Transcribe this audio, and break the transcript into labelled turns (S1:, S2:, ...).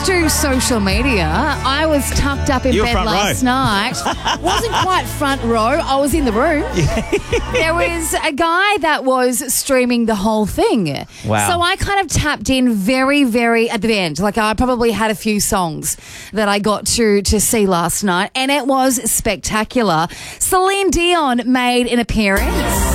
S1: to social media, I was tucked up in
S2: You were
S1: bed
S2: front
S1: last
S2: row.
S1: night. Wasn't quite front row. I was in the room. There was a guy that was streaming the whole thing.
S2: Wow.
S1: So I kind of tapped in very, very at the end. Like I probably had a few songs that I got to see last night, and it was spectacular. Celine Dion made an appearance.